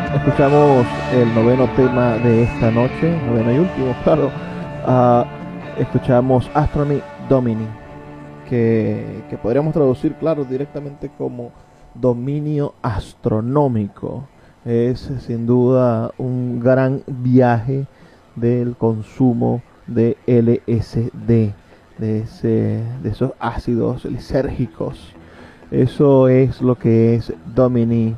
Escuchamos el noveno tema de esta noche, noveno y último, claro. Ah, Escuchamos Astronomy Domini, que podríamos traducir, claro, directamente como dominio astronómico. Es sin duda un gran viaje del consumo de LSD, de esos ácidos lisérgicos. Eso es lo que es Domini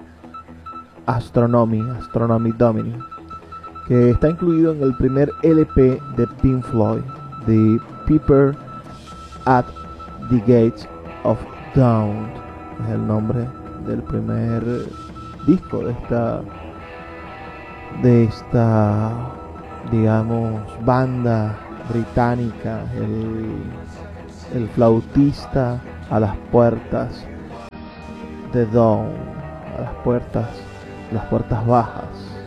Astronomy Domini, que está incluido en el primer LP de Pink Floyd, The Piper at the Gates of Dawn. Es el nombre del primer disco de esta digamos, banda británica, el flautista a las puertas de Dawn, a las puertas bajas.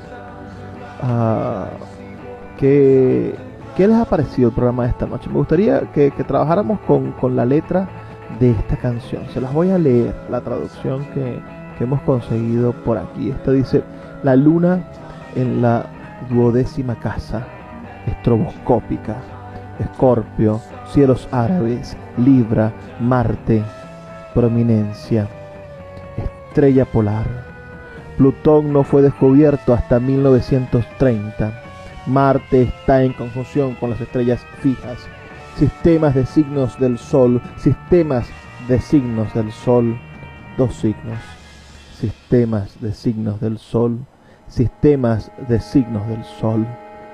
¿Qué les ha parecido el programa de esta noche? Me gustaría que trabajáramos con la letra de esta canción. Se las voy a leer, la traducción que hemos conseguido por aquí. Esta dice: la luna en la duodécima casa, estroboscópica, Escorpio, cielos árabes, Libra, Marte, prominencia, estrella polar. Plutón no fue descubierto hasta 1930. Marte está en conjunción con las estrellas fijas. Sistemas de signos del Sol, sistemas de signos del Sol, dos signos. Sistemas de signos del Sol, sistemas de signos del Sol.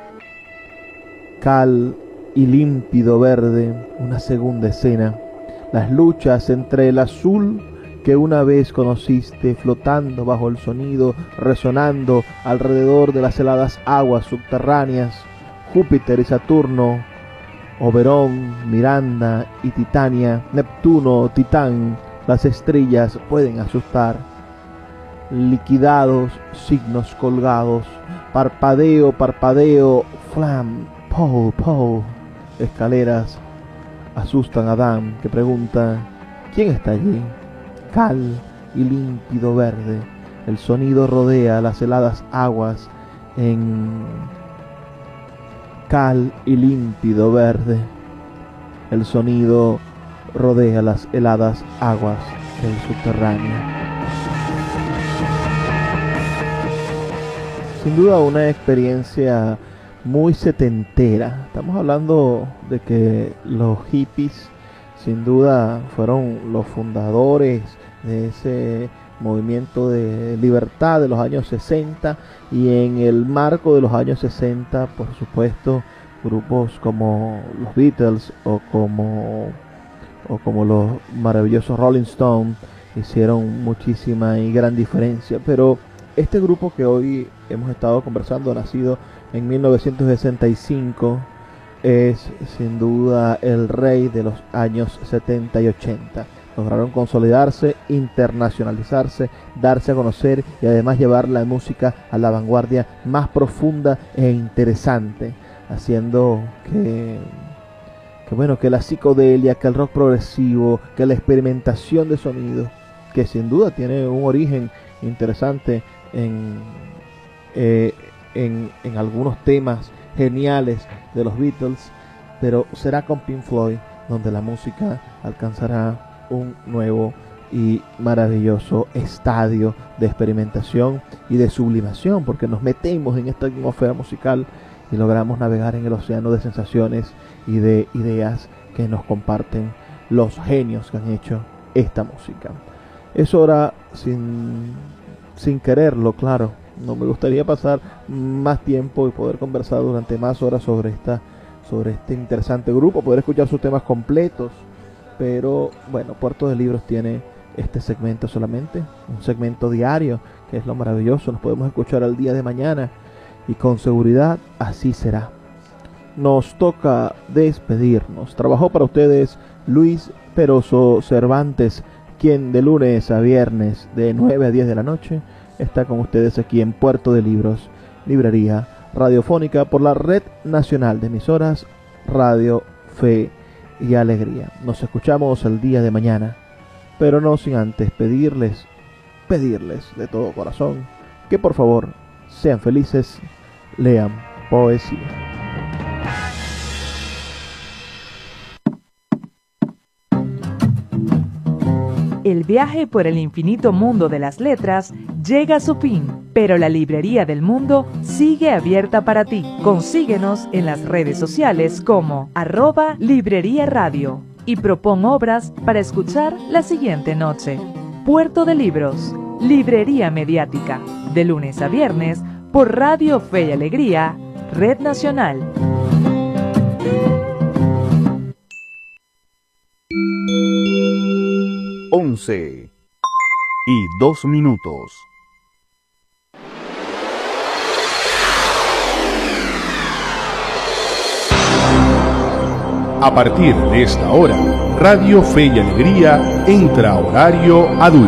Cal y límpido verde, una segunda escena. Las luchas entre el azul que una vez conociste, flotando bajo el sonido, resonando alrededor de las heladas aguas subterráneas, Júpiter y Saturno, Oberón, Miranda y Titania, Neptuno, Titán, las estrellas pueden asustar. Liquidados, signos colgados, parpadeo, parpadeo, flam, pow, pow. Escaleras asustan a Adam, que pregunta: ¿quién está allí? Cal y límpido verde, el sonido rodea las heladas aguas en cal y límpido verde, el sonido rodea las heladas aguas del subterráneo. Sin duda una experiencia muy setentera. Estamos hablando de que los hippies sin duda fueron los fundadores de ese movimiento de libertad de los años 60, y en el marco de los años 60, por supuesto, grupos como los Beatles o como los maravillosos Rolling Stones hicieron muchísima y gran diferencia. Pero este grupo que hoy hemos estado conversando, nacido en 1965, es sin duda el rey de los años 70 y 80. Lograron consolidarse, internacionalizarse, darse a conocer y además llevar la música a la vanguardia más profunda e interesante, haciendo que la psicodelia, que el rock progresivo, que la experimentación de sonidos, que sin duda tiene un origen interesante en algunos temas geniales de los Beatles, pero será con Pink Floyd donde la música alcanzará un nuevo y maravilloso estadio de experimentación y de sublimación, porque nos metemos en esta atmósfera musical y logramos navegar en el océano de sensaciones y de ideas que nos comparten los genios que han hecho esta música. Es hora, sin quererlo, claro. No me gustaría pasar más tiempo y poder conversar durante más horas sobre este interesante grupo, poder escuchar sus temas completos, pero bueno, Puerto de Libros tiene este segmento solamente, un segmento diario, que es lo maravilloso. Nos podemos escuchar al día de mañana y con seguridad así será. Nos toca despedirnos. Trabajó para ustedes Luis Peroso Cervantes, quien de lunes a viernes de 9 a 10 de la noche está con ustedes aquí en Puerto de Libros, librería radiofónica por la Red Nacional de Emisoras Radio Fe y Alegría. Nos escuchamos el día de mañana, pero no sin antes pedirles de todo corazón que por favor sean felices, lean poesía. El viaje por el infinito mundo de las letras llega a su fin, pero la librería del mundo sigue abierta para ti. Consíguenos en las redes sociales como @libreriaradio y propon obras para escuchar la siguiente noche. Puerto de Libros, Librería Mediática, de lunes a viernes por Radio Fe y Alegría, Red Nacional. Once y 2 minutos. A partir de esta hora, Radio Fe y Alegría entra a horario adulto.